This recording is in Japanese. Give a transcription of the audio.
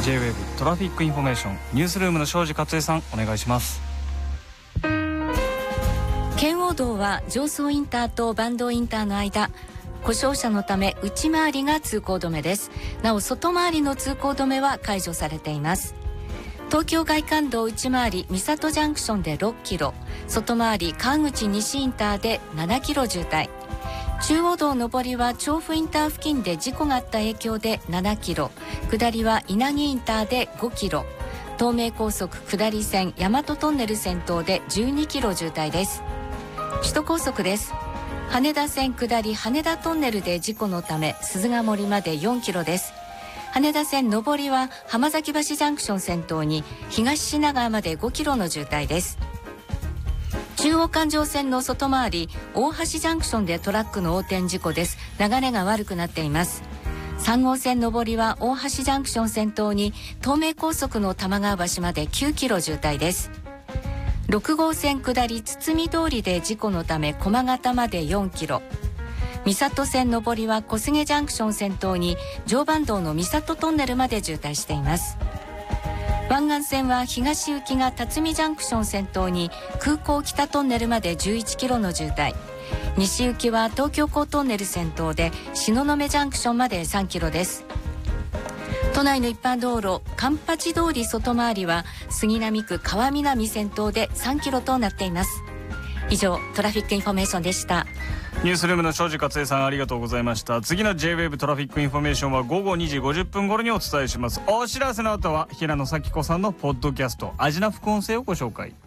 J-WAVE トラフィックインフォメーションニュースルームの庄司克恵さん、お願いします。 圏央道は常総インターと坂東インターの間、故障車のため内回りが通行止めです。なお外回りの通行止めは解除されています。東京外環道内回り三郷ジャンクションで6キロ、外回り川口西インターで7キロ渋滞。中央道上りは調布インター付近で事故があった影響で7キロ、下りは稲城インターで5キロ、東名高速下り線大和トンネル先頭で12キロ渋滞です。首都高速です。羽田線下り羽田トンネルで事故のため鈴ヶ森まで4キロです。羽田線上りは浜崎橋ジャンクション先頭に東品川まで5キロの渋滞です。中央環状線の外回り大橋ジャンクションでトラックの横転事故です。流れが悪くなっています。3号線上りは大橋ジャンクション先頭に東名高速の玉川橋まで9キロ渋滞です。6号線下り堤通りで事故のため駒形まで4キロ、三郷線上りは小菅ジャンクション先頭に常磐道の三郷トンネルまで渋滞しています。湾岸線は東行きが辰巳ジャンクション先頭に空港北トンネルまで11キロの渋滞、西行きは東京港トンネル先頭で東雲ジャンクションまで3キロです。都内の一般道路環八通り外回りは杉並区川南先頭で3キロとなっています。以上トラフィックインフォメーションでした。 ニュースルームの庄司克恵さん、ありがとうございました。次の J-WAVE トラフィックインフォメーションは午後2時50分頃にお伝えします。お知らせの後は平野咲子さんのポッドキャストアジナ副音声をご紹介。